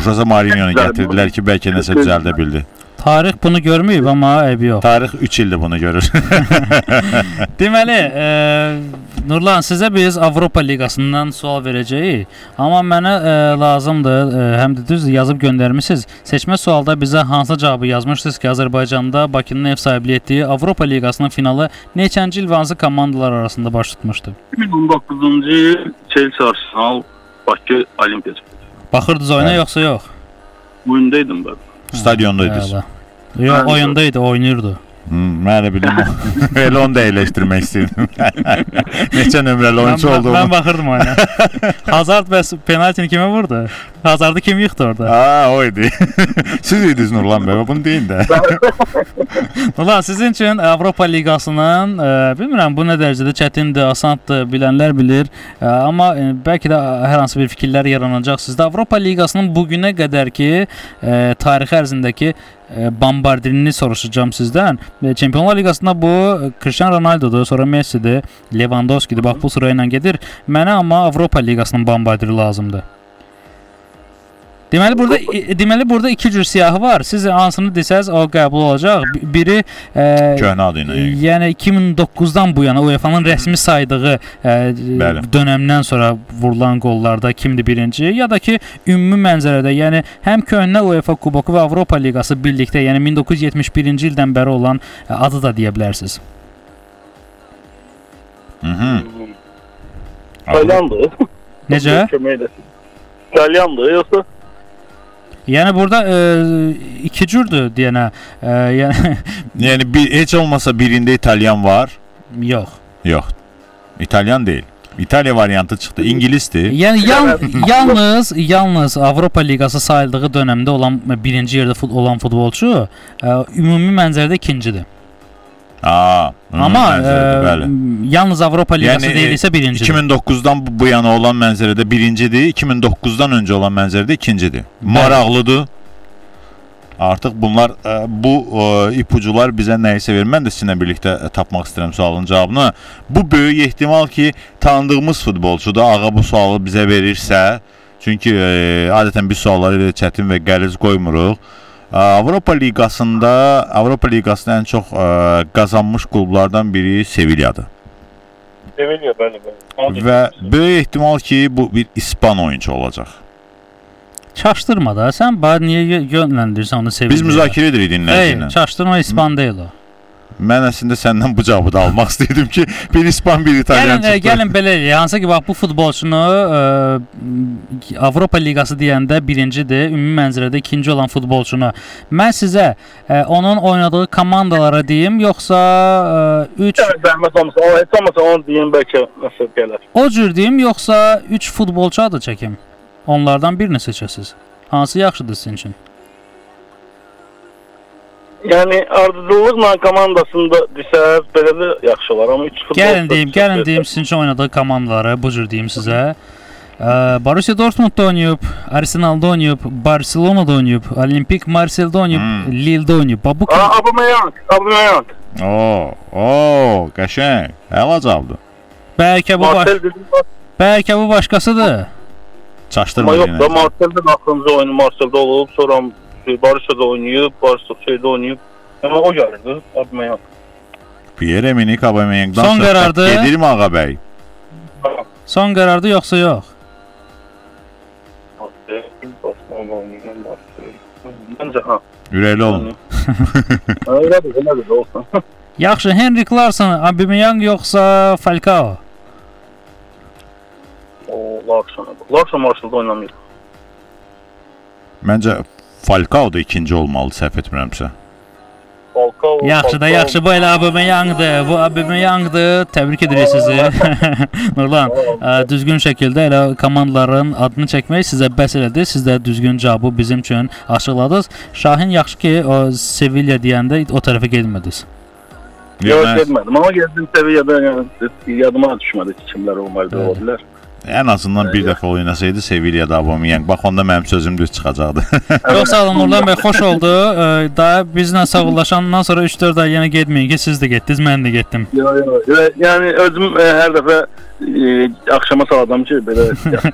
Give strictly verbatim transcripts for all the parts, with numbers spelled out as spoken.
Jose Mourinho'nu gətirdilər ki, bəlkə nəsə düzəldə bildi. Tarix bunu görməyib, amma eybi yox. Tarix üç ildir bunu görür. Deməli, e, Nurlan, sizə biz Avropa Liqasından sual verəcəyik. Amma mənə e, lazımdır, e, həm də düz yazıb göndərmisiniz. Seçmə sualda bizə hansı cavabı yazmışsınız ki, Azərbaycanda Bakının ev sahibliyi etdiyi Avropa Liqasının finalı neçənci il və hansı komandalar arasında baş tutmuşdu? iki min on doqquzuncu il Chelsea Arsenal Bakı Olimpiya. Baxırdınız oyuna evet. Yoxsa yox? Oyundaydım ben. Stadiondaydınız. Yox, oyundaydı, oynayırdı. Hmm, mən də bildim. Elə onu da əyləşdirmək istəyirdim. Neçə nömrəli oyuncu olduğunu. Mən baxırdım oyuna. Hazard bəs penaltini kimə vurdu? Hazardı kim yıxdı orada? Aa, o idi. Siz idiniz Nurlan bəy, bunu deyin də. Nurlan, sizin üçün Avropa Liqasının, e, bilmirəm bu nə dərəcədə çətindir, asandır, bilənlər bilir. E, amma e, bəlkə də hər hansı bir fikirlər yaranacaq sizdə. Avropa Liqasının bugünə qədər ki, e, tarixi ərzindəki bombardirini soruşacağım sizdən. Çempionlar Liqasında bu Cristiano Ronaldo'dur, sonra Messi'dir, Lewandowski'dir. Bax bu sırayla gedir. Mənə amma Avropa Liqasının bombardiri lazımdır. Deməli burada deməli burada iki cür siyahı var. Siz hansını desəz o qəbul olacaq. Biri e, köhnə adı ilə. Yəni iki min doqquzdan bu yana UEFA'nın rəsmi saydığı e, dönəmdən sonra vurulan qollarda kimdir birinci, ya da ki ümumi mənzərədə, yəni həm köhnə UEFA kuboku və Avropa Liqası birlikdə, yəni min doqquz yüz yetmiş birinci ildən bəri olan adı da deyə bilərsiniz. Mhm. İtalyandır. Necə? İtalyandır yoxsa? Yəni burada e, iki cürdür deyənə. E, yəni yəni bir, heç olmasa birində İtalyan var? Yox. Yox. İtalyan deyil. İtaliya variantı çıxdı. İngilisdir. Yəni yal, yalnız yalnız Avropa Liqası sayıldığı dövrdə olan birinci yerdə fut, olan futbolçu e, ümumi mənzərədə ikincidir. Aa, amma e, yalnız Avropa Liqası yəni, deyilsə birincidir. iki min doqquzdan bu, bu yana olan mənzərədə birincidir, iki min doqquzdan öncə olan mənzərədə ikincidir. Maraqlıdır. Artıq bunlar bu ipucular bizə nəyisə verir. Mən də sizinlə birlikdə tapmaq istəyirəm sualın cavabını. Bu böyük ehtimal ki, tanıdığımız futbolçudur. Ağa bu sualı bizə verirsə, çünki e, adətən biz sualları ilə çətin və qəliz qoymuruq. Avropa Liqasında, Avropa Liqasında ən çox ə, qazanmış klublardan biri Sevilladır. Sevilla, bəli, bəli. Və böyük ehtimal ki, bu bir İspan oyuncu olacaq. Çaşdırma da, sən bari niyə yönləndirirsən onu Sevilla'ya? Biz müzakirə edirik dinləyicilə. Ey, çaşdırma, İspan deyil o. Mən əslində səndən bu cavabı da almaq istəyirdim ki, bir İspan, bir İtalyan çıxdı. Gəlin, gəlin belə eləyək. Hansı ki, bax, bu futbolçunu ə, Avropa Liqası deyəndə birincidir, ümumi mənzərədə ikinci olan futbolçunu. Mən sizə ə, onun oynadığı komandalara deyim, yoxsa ə, üç... Zəhmət olmasa, o heç olmasa onu deyim, bəlkə nəsə gələr. O cür deyim, yoxsa üç futbolçu adı çəkim? Onlardan birini seçəsiniz. Hansı yaxşıdır sizin üçün? Yəni ardıcıllıqla komandasında desəz belə də yaxşı olar, amma üç futbolçu. Gəlin deyim, gəlin deyim sizin üçün oynadığı komandaları, bu cür deyim sizə. Ee, Borussia Dortmund'da oynayıb, Arsenal'da oynayıb, Barcelona'da oynayıb, Olimpik Marseille'da oynayıb, hmm. Lille'de oynayıb. Bu kim? Aa, Aubameyang, Aubameyang. Oo, oo, qəşəng. Əla cavabdır. Bəlkə bu baş... Bəlkə bu başqasıdır. Çaşdırma yenə. Yox da Marseille'də axırıncı oyunu Marseille'də olub, sonra Borussia'da oynayıb, Barcelona'da oynayıb. Amma o gəlirdi, Aubameyang. Pierre-Emerick Aubameyang'dan son qərardı. Gedir mi Ağa bəy? Son qərardı yoxsa yox? Məncə ha. Ürəkli olun. Öylədir, elədir, olsun. Yaxşı, Henrik Larsson, Aubameyang yoxsa Falcao? O, Larsson. Larsson Marseille'da oynamayır. Məncə Falcao da ikinci olmalı, səhv etmirəmsə. Falcao. Yaxşı da, yaxşı. Bu elə Aubameyangdır. Bu Aubameyangdır. Təbrik edirik sizi. Nurlan, ə, düzgün şəkildə elə komandaların adını çəkmək sizə bəs elədi. Siz də düzgün cavabı bizim üçün açıqladınız. Şahin, yaxşı ki, o Sevilla deyəndə o tərəfə getmədiniz. Yox, getmədim. Amma gezdim Sevilla'da, yəni yadıma düşmədi ki, kimlər olmalı ola bilər. Ən azından bir dəfə oynasaydı Sevilla'da Aubameyang. Bax onda mənim sözüm düz çıxacaqdı. Çox sağ olun Nurlan bəy, xoş oldu. Ee, Daha bizlə sağollaşandan sonra üç dörd ay yenə getməyin ki, siz də getdiniz, mən də getdim. Yo, yo, yo. Yəni özüm e, hər dəfə e, axşama saladam ki, belə.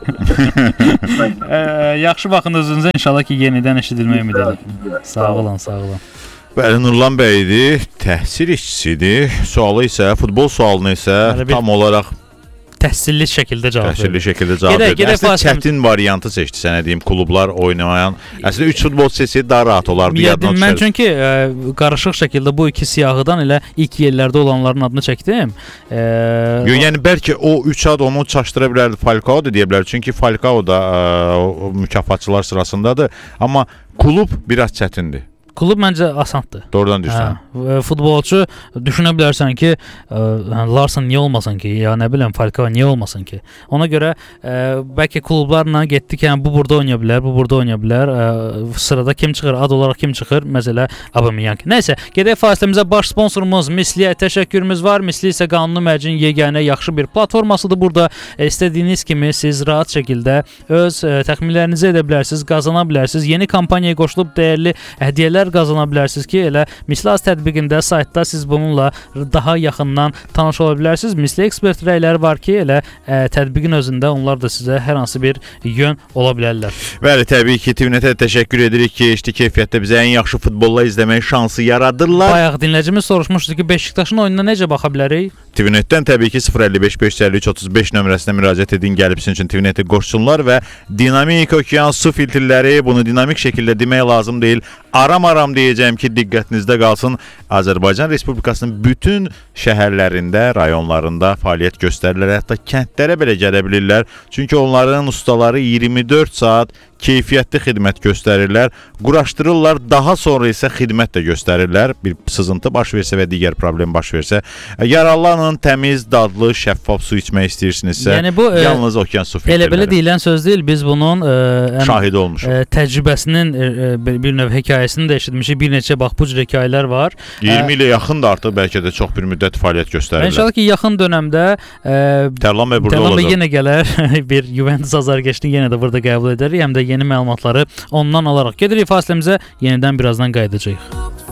Ee, yaxşı baxın özünüzə, inşallah ki, yenidən eşidilmək ümid edir. Sağ olun, sağ olun. Bəli, Nurlan bəy idi, təhsil işçisidir. Sualı isə, futbol sualını isə Bəli, bir- tam olaraq Təhsilli şəkildə cavab təhsilli verin. şəkildə cavab Gedək, verdi. gedək Əslində fasiləmiz- çətin variantı seçdi, sənə deyim, klublar oynamayan. Əslində üç futbol seçsəydi daha rahat olardı, yadına Yedim, mən düşərdi. çünki e, qarışıq şəkildə bu iki siyahıdan elə ilk yerlərdə olanların adını çəkdim. E, Yo, yəni bəlkə o üç ad onu çaşdıra bilərdi, Falcao da deyə bilər. Çünki Falcao da ə, o mükafatçılar sırasındadır. Amma klub biraz çətindir. Klub məncə asandır. Doğrudan düşsən. Hə, futbolçu düşünə bilərsən ki, ə, Larson niyə olmasın ki, ya nə biləm Falcao niyə olmasın ki. Ona görə ə, bəlkə klublarla getdik, yəni bu burada oynaya bilər, bu burada oynaya bilər. Ə, sırada kim çıxır, ad olaraq kim çıxır? Məsələ Aubameyang. Nəysə, gedək fasiləmizə. Baş sponsorumuz Misliyə təşəkkürümüz var. Misli isə qanuni mərcin yeganə yaxşı bir platformasıdır. Burada ə, istədiyiniz kimi siz rahat şəkildə öz ə, təxminlərinizi edə bilərsiniz, qazana bilərsiniz. Yeni kampaniyaya qoşulub dəyərli hədiyyələr qazana bilərsiniz ki, elə Misli Az tətbiqində, saytda siz bununla daha yaxından tanış ola bilərsiniz. Misli ekspert rəyləri var ki, elə ə, tətbiqin özündə onlar da sizə hər hansı bir yön ola bilərlər. Bəli, təbii ki, T V N-ə təşəkkür edirik ki, eşli keyfiyyətdə bizə ən yaxşı futbolla izləmək şansı yaradırlar. Bayaq dinləyicimiz soruşmuşdu ki, Beşiktaşın oyununa necə baxa bilərik? T V N-dən təbii ki sıfır əlli beş beş yüz əlli üç otuz beş nömrəsinə müraciət edin, gəlib sizin üçün T V N-ə qoşsunlar və dinamik okean su filtrləri, bunu dinamik şəkildə demək lazım deyil. Aram-aram deyəcəm ki, diqqətinizdə qalsın. Azərbaycan Respublikasının bütün şəhərlərində, rayonlarında fəaliyyət göstərirlər, hətta kəndlərə belə gələ bilirlər. Çünki onların ustaları iyirmi dörd saat keyfiyyətli xidmət göstərirlər, quraşdırırlar, daha sonra isə xidmət də göstərirlər. Bir sızıntı baş versə və digər problem baş versə, yararlanın, təmiz, dadlı, şəffaf su içmək istəyirsinizsə, Yəni bu, e, yalnız okean su filtrləri. Elə belə deyilən söz deyil. Biz bunun ə, ən, Şahidi olmuşuq. ə, təcrübəsinin ə, bir növ hekayəsini də eşitmişik. Bir neçə bax bu cür hekayələr var. iyirmi ilə yaxındır artıq, bəlkə də çox bir müddət fəaliyyət göstərirlər. İnşallah ki, yaxın dönəmdə ə, Tərlan bəy burada Tərlan bəy olacaq. yenə gələr. Bir Juventus azarkeşini yenə də burada qəbul edərik. Həm də yeni məlumatları ondan alaraq. Gedirik fasiləmizə, yenidən birazdan qayıdacağıq.